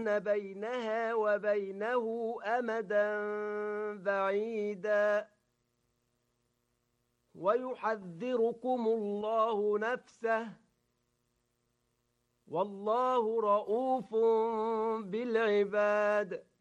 يجعلن بينها وبينه أمدا بعيدا ويحذركم الله نفسه والله رؤوف بالعباد